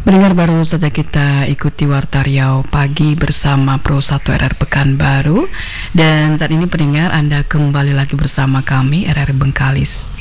Pendengar, baru saja kita ikuti Warta Riau Pagi bersama Pro 1 RR Pekanbaru. Dan saat ini pendengar, Anda kembali lagi bersama kami RR Bengkalis.